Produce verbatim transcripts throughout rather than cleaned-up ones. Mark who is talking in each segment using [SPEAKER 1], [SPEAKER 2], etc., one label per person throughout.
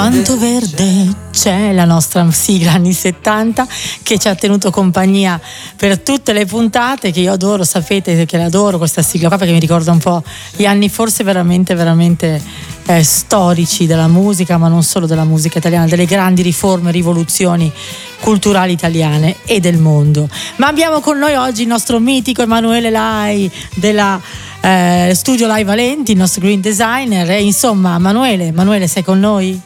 [SPEAKER 1] Quanto verde c'è, la nostra sigla anni settanta che ci ha tenuto compagnia per tutte le puntate, che io adoro, sapete che l'adoro questa sigla qua perché mi ricorda un po' gli anni forse veramente veramente eh, storici della musica, ma non solo della musica italiana, delle grandi riforme, rivoluzioni culturali italiane e del mondo. Ma abbiamo con noi oggi il nostro mitico Emanuele Lai della eh, Studio Lai Valenti, il nostro green designer, e insomma Emanuele, Emanuele sei con noi?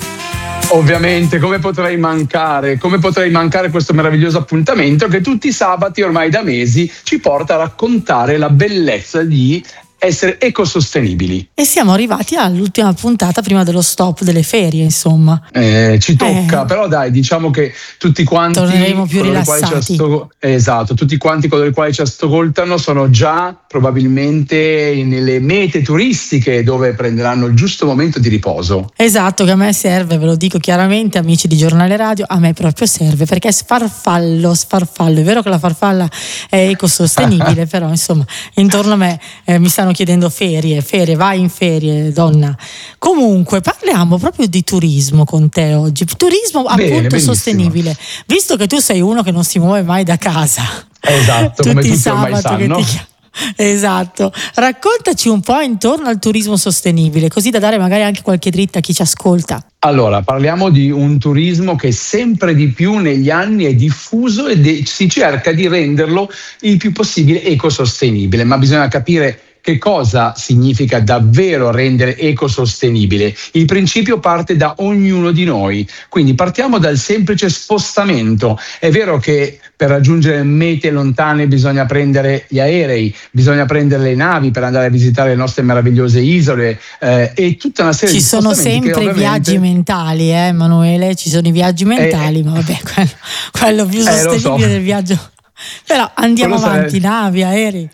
[SPEAKER 2] Ovviamente, come potrei mancare? Come potrei mancare questo meraviglioso appuntamento che tutti i sabati ormai da mesi ci porta a raccontare la bellezza di essere ecosostenibili.
[SPEAKER 1] E siamo arrivati all'ultima puntata prima dello stop delle ferie, insomma.
[SPEAKER 2] Eh, ci tocca, eh. però dai, diciamo che tutti quanti
[SPEAKER 1] torneremo più rilassati.
[SPEAKER 2] Ascol- esatto, tutti quanti coloro i quali ci ascoltano sono già probabilmente nelle mete turistiche dove prenderanno il giusto momento di riposo.
[SPEAKER 1] Esatto, che a me serve, ve lo dico chiaramente, amici di Giornale Radio, a me proprio serve, perché è sfarfallo, sfarfallo. È vero che la farfalla è ecosostenibile, però insomma, intorno a me eh, mi stanno chiedendo ferie, ferie, vai in ferie, donna. Comunque parliamo proprio di turismo con te oggi, turismo
[SPEAKER 2] Bene,
[SPEAKER 1] appunto
[SPEAKER 2] benissimo.
[SPEAKER 1] sostenibile, visto che tu sei uno che non si muove mai da casa.
[SPEAKER 2] Esatto,
[SPEAKER 1] tutti
[SPEAKER 2] come tutti
[SPEAKER 1] sabato
[SPEAKER 2] ormai sanno.
[SPEAKER 1] Che ti... Esatto, raccontaci un po' intorno al turismo sostenibile, così da dare magari anche qualche dritta a chi ci ascolta.
[SPEAKER 2] Allora, parliamo di un turismo che sempre di più negli anni è diffuso e de- si cerca di renderlo il più possibile ecosostenibile, ma bisogna capire che cosa significa davvero rendere ecosostenibile. Il principio parte da ognuno di noi, quindi partiamo dal semplice spostamento. È vero che per raggiungere mete lontane bisogna prendere gli aerei, bisogna prendere le navi per andare a visitare le nostre meravigliose isole eh, e tutta una serie
[SPEAKER 1] ci
[SPEAKER 2] di
[SPEAKER 1] sono sempre
[SPEAKER 2] che ovviamente...
[SPEAKER 1] viaggi mentali, eh Emanuele, ci sono i viaggi mentali, eh, ma vabbè, quello, quello più sostenibile eh, so. del viaggio. Però andiamo quello avanti, sare... navi, aerei.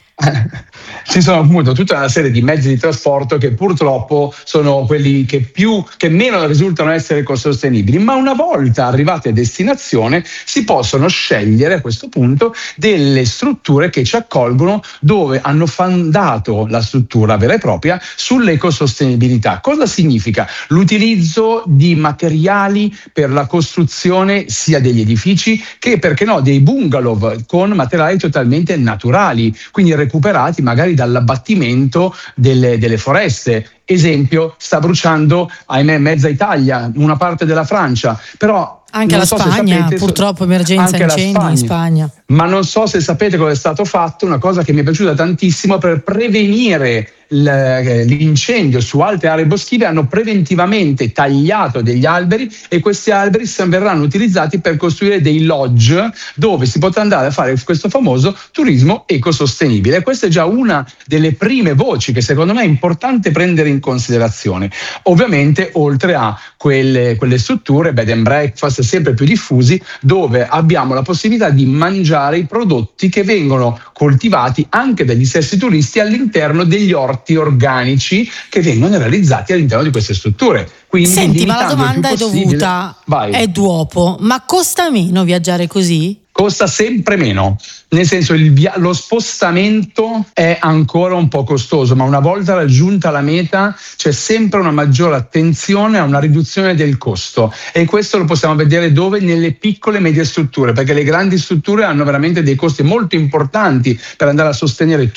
[SPEAKER 2] Ci sono appunto tutta una serie di mezzi di trasporto che purtroppo sono quelli che più che meno risultano essere ecosostenibili, ma una volta arrivati a destinazione si possono scegliere a questo punto delle strutture che ci accolgono, dove hanno fondato la struttura vera e propria sull'ecosostenibilità. Cosa significa? L'utilizzo di materiali per la costruzione sia degli edifici che, perché no, dei bungalow con materiali totalmente naturali, quindi recuperati magari dall'abbattimento delle, delle foreste. Esempio, sta bruciando, ahimè, mezza Italia, una parte della Francia, però
[SPEAKER 1] anche la
[SPEAKER 2] so
[SPEAKER 1] Spagna,
[SPEAKER 2] sapete,
[SPEAKER 1] purtroppo emergenza incendi Spagna. in Spagna.
[SPEAKER 2] Ma non so se sapete cosa è stato fatto, una cosa che mi è piaciuta tantissimo per prevenire l'incendio su alte aree boschive. Hanno preventivamente tagliato degli alberi e questi alberi verranno utilizzati per costruire dei lodge dove si potrà andare a fare questo famoso turismo ecosostenibile. Questa è già una delle prime voci che secondo me è importante prendere in considerazione. Ovviamente oltre a quelle, quelle strutture bed and breakfast sempre più diffusi, dove abbiamo la possibilità di mangiare i prodotti che vengono coltivati anche dagli stessi turisti all'interno degli orti organici che vengono realizzati all'interno di queste strutture. Quindi,
[SPEAKER 1] senti, ma la domanda è dovuta,
[SPEAKER 2] Vai.
[SPEAKER 1] è dopo, ma costa meno viaggiare così?
[SPEAKER 2] Costa sempre meno, nel senso il via- lo spostamento è ancora un po' costoso, ma una volta raggiunta la meta c'è sempre una maggiore attenzione a una riduzione del costo, e questo lo possiamo vedere dove? Nelle piccole e medie strutture, perché le grandi strutture hanno veramente dei costi molto importanti per andare a sostenere